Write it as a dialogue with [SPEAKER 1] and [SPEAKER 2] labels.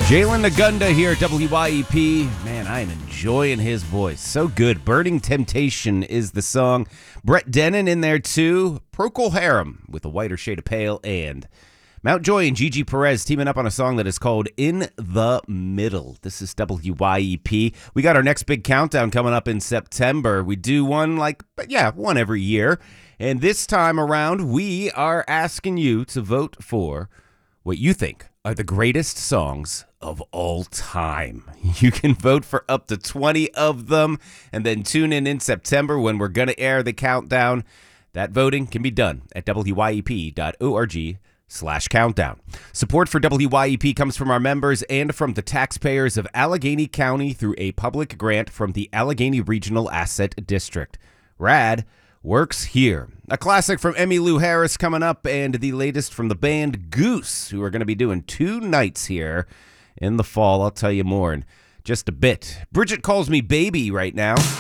[SPEAKER 1] Jalen Nagunda here at WYEP. Man, I am enjoying his voice. So good. Burning Temptation is the song. Brett Dennen in there too. Procol Harum with A Whiter Shade of Pale. And Mountjoy and Gigi Perez teaming up on a song that is called In the Middle. This is WYEP. We got our next big countdown coming up in September. We do one one every year. And this time around, we are asking you to vote for what you think are the greatest songs of all time. You can vote for up to 20 of them and then tune in September when we're going to air the countdown. That voting can be done at wyep.org/countdown. Support for WYEP comes from our members and from the taxpayers of Allegheny County through a public grant from the Allegheny Regional Asset District. RAD works here. A classic from Emmylou Harris coming up, and the latest from the band Goose, who are going to be doing 2 nights here in the fall. I'll tell you more in just a bit. Bridget Calls Me Baby right now.